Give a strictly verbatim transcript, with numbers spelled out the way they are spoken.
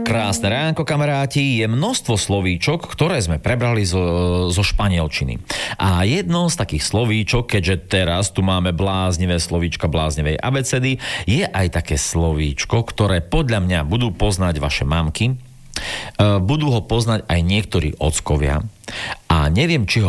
Krásne ránko, kamaráti. Je množstvo slovíčok, ktoré sme prebrali zo, zo španielčiny. A jedno z takých slovíčok, keďže teraz tu máme bláznivé slovíčka bláznivej abecedy, je aj také slovíčko, ktoré podľa mňa budú poznať vaše mamky, budú ho poznať aj niektorí ockovia a neviem, či ho